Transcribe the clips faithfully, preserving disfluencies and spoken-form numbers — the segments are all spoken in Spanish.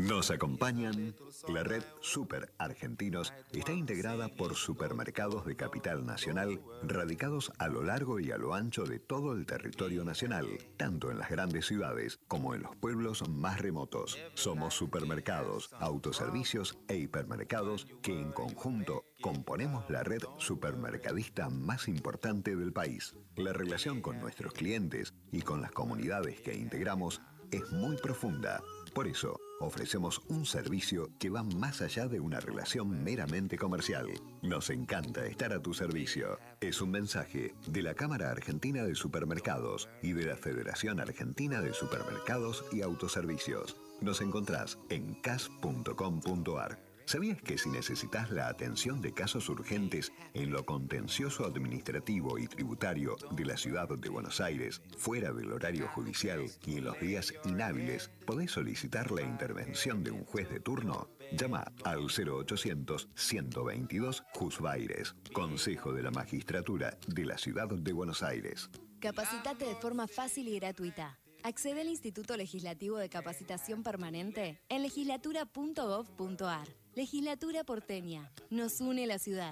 Nos acompañan. La red Super Argentinos está integrada por supermercados de capital nacional radicados a lo largo y a lo ancho de todo el territorio nacional, tanto en las grandes ciudades como en los pueblos más remotos. Somos supermercados, autoservicios e hipermercados que en conjunto componemos la red supermercadista más importante del país. La relación con nuestros clientes y con las comunidades que integramos es muy profunda. Por eso, ofrecemos un servicio que va más allá de una relación meramente comercial. Nos encanta estar a tu servicio. Es un mensaje de la Cámara Argentina de Supermercados y de la Federación Argentina de Supermercados y Autoservicios. Nos encontrás en c a s punto com punto a r. ¿Sabías que si necesitas la atención de casos urgentes en lo contencioso administrativo y tributario de la ciudad de Buenos Aires, fuera del horario judicial y en los días inhábiles, podés solicitar la intervención de un juez de turno? Llama al cero ochocientos, ciento veintidós, Juzbaires, Consejo de la Magistratura de la Ciudad de Buenos Aires. Capacitate de forma fácil y gratuita. Accede al Instituto Legislativo de Capacitación Permanente en legislatura punto gov punto a r. Legislatura porteña. Nos une la ciudad.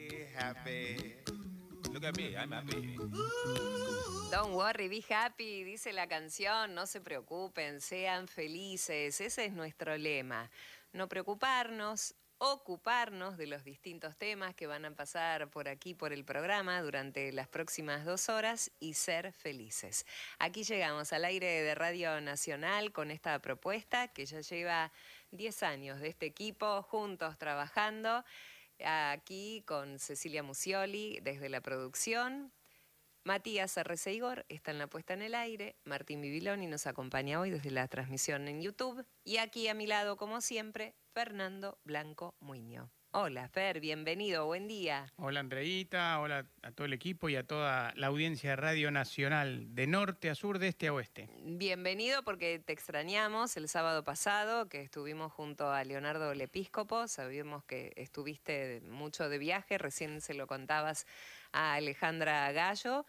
Don't worry, be happy, dice la canción. No se preocupen, sean felices. Ese es nuestro lema. No preocuparnos, ocuparnos de los distintos temas que van a pasar por aquí, por el programa, durante las próximas dos horas y ser felices. Aquí llegamos al aire de Radio Nacional con esta propuesta que ya lleva diez años de este equipo juntos trabajando, aquí con Cecilia Musioli desde la producción. Matías Arreceigor está en la puesta en el aire, Martín Bibiloni nos acompaña hoy desde la transmisión en YouTube y aquí a mi lado, como siempre, Fernando Blanco Muiño. Hola, Fer, bienvenido, buen día. Hola, Andreita, hola a todo el equipo y a toda la audiencia de Radio Nacional, de norte a sur, de este a oeste. Bienvenido porque te extrañamos el sábado pasado, que estuvimos junto a Leonardo Lepíscopo, sabíamos que estuviste mucho de viaje, recién se lo contabas a Alejandra Gallo,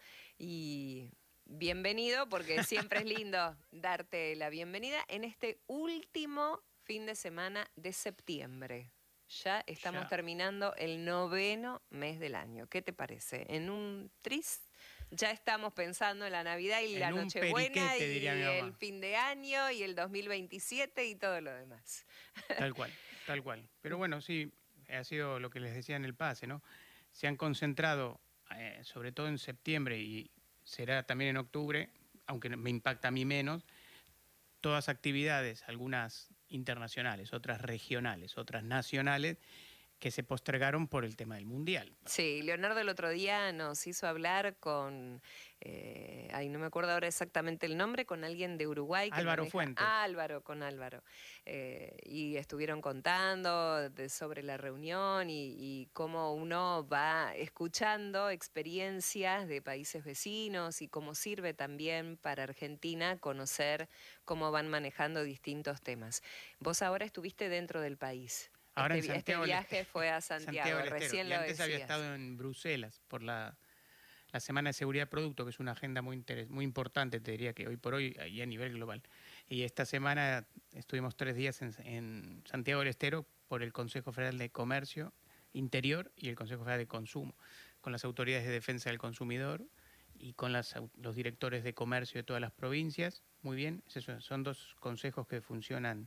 y bienvenido porque siempre es lindo darte la bienvenida en este último fin de semana de septiembre. Ya estamos ya. terminando el noveno mes del año. ¿Qué te parece? En un tris ya estamos pensando en la Navidad y en la Nochebuena y el fin de año y el dos mil veintisiete y todo lo demás. Tal cual, tal cual. Pero bueno, sí, ha sido lo que les decía en el pase, ¿no? Se han concentrado, eh, sobre todo en septiembre y será también en octubre, aunque me impacta a mí menos, todas actividades, algunas internacionales, otras regionales, otras nacionales, que se postergaron por el tema del Mundial. Sí, Leonardo el otro día nos hizo hablar con, eh, ay, no me acuerdo ahora exactamente el nombre, con alguien de Uruguay. Que Álvaro maneja, Fuentes. Ah, Álvaro, con Álvaro. Eh, y estuvieron contando de, sobre la reunión y, y cómo uno va escuchando experiencias de países vecinos y cómo sirve también para Argentina conocer cómo van manejando distintos temas. Vos ahora estuviste dentro del país. Ahora este, en Santiago, este viaje fue a Santiago, Santiago recién y lo antes decías. había estado en Bruselas por la, la Semana de Seguridad de Producto, que es una agenda muy, interes, muy importante, te diría que hoy por hoy y a nivel global. Y esta semana estuvimos tres días en, en Santiago del Estero por el Consejo Federal de Comercio Interior y el Consejo Federal de Consumo, con las autoridades de defensa del consumidor y con las, los directores de comercio de todas las provincias. Muy bien, esos son dos consejos que funcionan.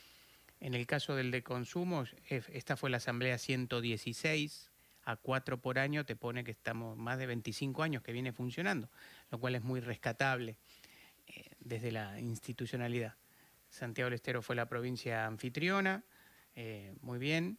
En el caso del de consumo, esta fue la asamblea ciento dieciséis, a cuatro por año, te pone que estamos más de veinticinco años que viene funcionando, lo cual es muy rescatable eh, desde la institucionalidad. Santiago del Estero fue la provincia anfitriona, eh, muy bien,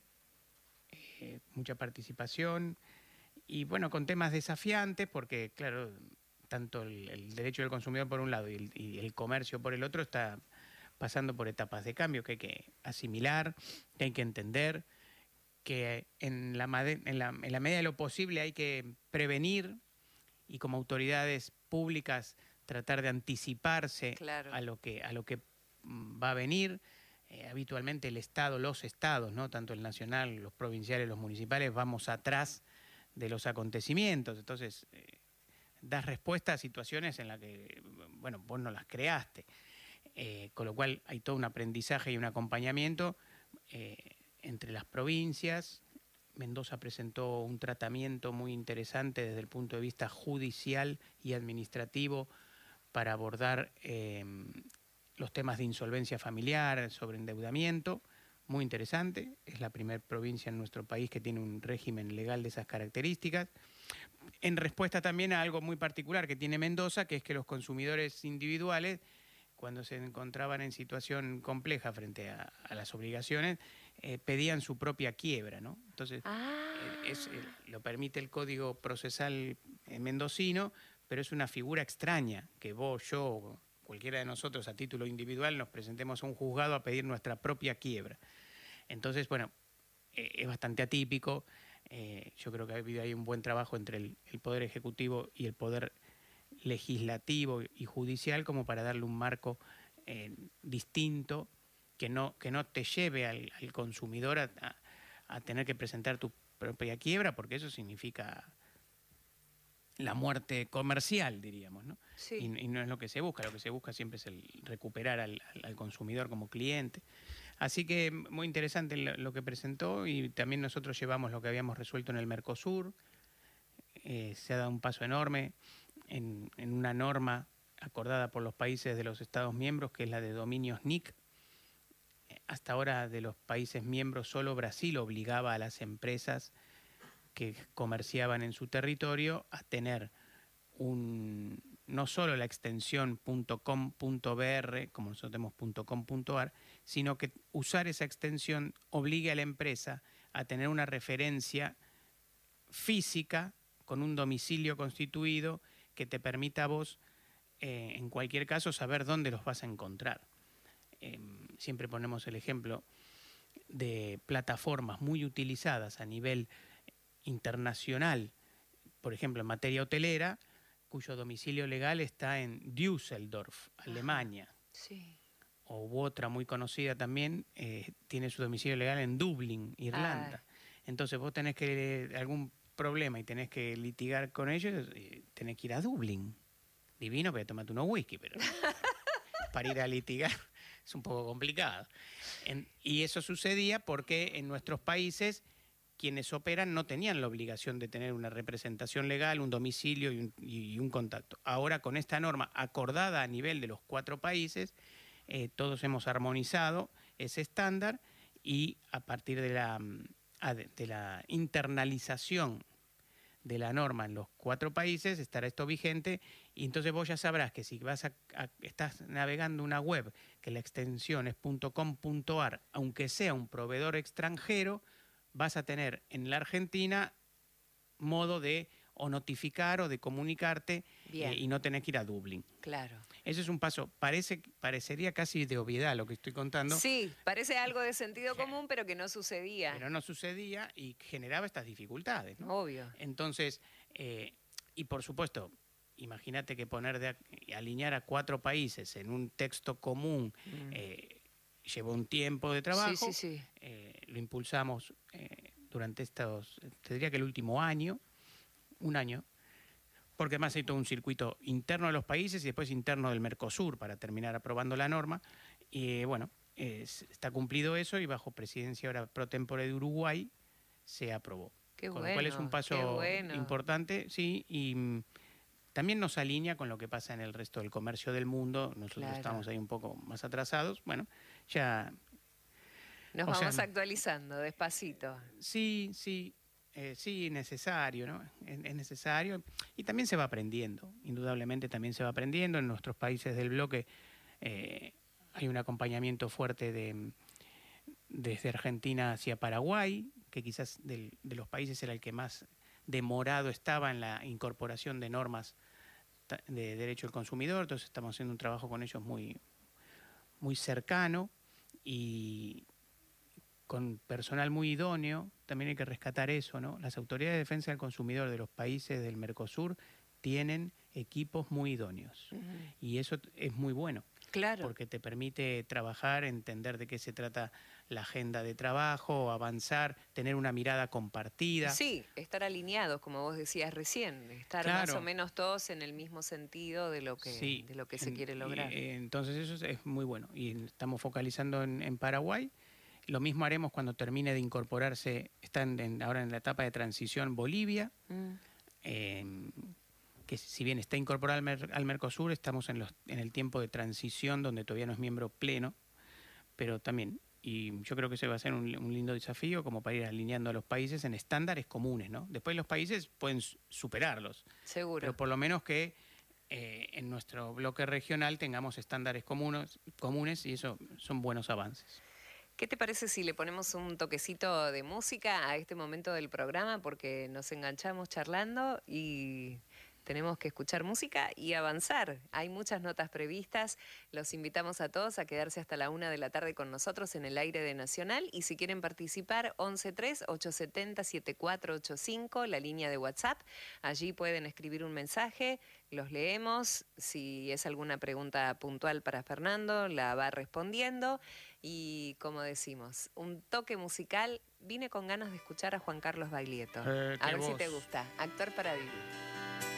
eh, mucha participación y bueno, con temas desafiantes porque claro, tanto el, el derecho del consumidor por un lado y el, y el comercio por el otro está pasando por etapas de cambio que hay que asimilar, que hay que entender, que en la, en la, en la medida de lo posible hay que prevenir y como autoridades públicas tratar de anticiparse claro. a lo que a lo que va a venir. Eh, habitualmente el Estado, los estados, ¿no? Tanto el nacional, los provinciales, los municipales, vamos atrás de los acontecimientos. Entonces, eh, das respuesta a situaciones en las que, bueno, vos no las creaste. eh, con lo cual hay todo un aprendizaje y un acompañamiento eh, entre las provincias. Mendoza presentó un tratamiento muy interesante desde el punto de vista judicial y administrativo para abordar eh, los temas de insolvencia familiar, sobre endeudamiento, muy interesante. Es la primera provincia en nuestro país que tiene un régimen legal de esas características. En respuesta también a algo muy particular que tiene Mendoza, que es que los consumidores individuales, cuando se encontraban en situación compleja frente a, a las obligaciones, eh, pedían su propia quiebra, ¿no? Entonces, Ah. eh, es, eh, lo permite el Código Procesal eh, mendocino, pero es una figura extraña que vos, yo, cualquiera de nosotros a título individual nos presentemos a un juzgado a pedir nuestra propia quiebra. Entonces, bueno, eh, es bastante atípico. Eh, yo creo que ha habido ahí un buen trabajo entre el, el Poder Ejecutivo y el Poder Legislativo y Judicial como para darle un marco eh, distinto que no, que no te lleve al, al consumidor a, a, a tener que presentar tu propia quiebra, porque eso significa la muerte comercial, diríamos, ¿no? Sí. Y, y no es lo que se busca. Lo que se busca siempre es el recuperar al, al, al consumidor como cliente. Así que muy interesante lo, lo que presentó, y también nosotros llevamos lo que habíamos resuelto en el Mercosur. Eh, se ha dado un paso enorme en, en una norma acordada por los países de los Estados miembros, que es la de dominios N I C. Hasta ahora, de los países miembros, solo Brasil obligaba a las empresas que comerciaban en su territorio a tener un, no solo la extensión .com.br, como nosotros tenemos .com.ar, sino que usar esa extensión obligue a la empresa a tener una referencia física con un domicilio constituido que te permita a vos, eh, en cualquier caso, saber dónde los vas a encontrar. Eh, siempre ponemos el ejemplo de plataformas muy utilizadas a nivel internacional, por ejemplo en materia hotelera, cuyo domicilio legal está en Düsseldorf, Alemania. Ajá, sí. O otra muy conocida también, eh, tiene su domicilio legal en Dublín, Irlanda. Ay. Entonces vos tenés que algún problema y tenés que litigar con ellos, eh, tenés que ir a Dublín. Divino, pero tomate unos whisky, pero para ir a litigar es un poco complicado. En, y eso sucedía porque en nuestros países quienes operan no tenían la obligación de tener una representación legal, un domicilio y un, y un contacto. Ahora, con esta norma acordada a nivel de los cuatro países, eh, todos hemos armonizado ese estándar, y a partir de la, de la internalización de la norma en los cuatro países estará esto vigente, y entonces vos ya sabrás que si vas a, a, estás navegando una web que la extensión es .com.ar, aunque sea un proveedor extranjero, vas a tener en la Argentina modo de o notificar o de comunicarte, eh, y no tenés que ir a Dublín. Claro. Ese es un paso, parece, parecería casi de obviedad lo que estoy contando. Sí, parece algo de sentido común, pero que no sucedía. Pero no sucedía y generaba estas dificultades, ¿no? Obvio. Entonces, eh, y por supuesto, imagínate que poner de alinear a cuatro países en un texto común, mm. eh, llevó un tiempo de trabajo. Sí, sí, sí. Eh, lo impulsamos eh, durante estos, te diría que el último año, un año, porque además hay todo un circuito interno de los países y después interno del Mercosur para terminar aprobando la norma. Y bueno, eh, está cumplido eso, y bajo presidencia ahora pro tempore de Uruguay se aprobó. Qué con bueno, lo cual es un paso bueno. importante, sí, y mm, también nos alinea con lo que pasa en el resto del comercio del mundo. Nosotros claro. estamos ahí un poco más atrasados. Bueno, ya... Nos vamos sea, actualizando despacito. Sí, sí. Eh, sí, necesario, ¿no? Es, es necesario, y también se va aprendiendo, indudablemente también se va aprendiendo. En nuestros países del bloque eh, hay un acompañamiento fuerte de, desde Argentina hacia Paraguay, que quizás del, de los países era el que más demorado estaba en la incorporación de normas de derecho del consumidor. Entonces estamos haciendo un trabajo con ellos muy, muy cercano y con personal muy idóneo. También hay que rescatar eso, ¿no? Las autoridades de defensa del consumidor de los países del Mercosur tienen equipos muy idóneos. Uh-huh. Y eso es muy bueno. Claro. Porque te permite trabajar, entender de qué se trata la agenda de trabajo, avanzar, tener una mirada compartida. Sí, estar alineados, como vos decías recién, estar Claro. más o menos todos en el mismo sentido de lo que, Sí, de lo que se en- quiere y, lograr. eh, entonces eso es, es muy bueno. Y estamos focalizando en, en Paraguay. Lo mismo haremos cuando termine de incorporarse, están en- ahora en la etapa de transición Bolivia, Mm. eh, que si bien está incorporada al, Mer- al Mercosur, estamos en, los, en el tiempo de transición donde todavía no es miembro pleno, pero también, y yo creo que ese va a ser un, un lindo desafío como para ir alineando a los países en estándares comunes, ¿no? Después los países pueden su- superarlos, Seguro. pero por lo menos que eh, en nuestro bloque regional tengamos estándares comunes, comunes y eso son buenos avances. ¿Qué te parece si le ponemos un toquecito de música a este momento del programa? Porque nos enganchamos charlando y tenemos que escuchar música y avanzar. Hay muchas notas previstas. Los invitamos a todos a quedarse hasta la una de la tarde con nosotros en el aire de Nacional. Y si quieren participar, once tres, ochocientos setenta, setenta y cuatro ochenta y cinco, la línea de WhatsApp. Allí pueden escribir un mensaje, los leemos. Si es alguna pregunta puntual para Fernando, la va respondiendo. Y como decimos, un toque musical. Vine con ganas de escuchar a Juan Carlos Baglietto. Eh, A qué ver si te voz. gusta. Actor para vivir.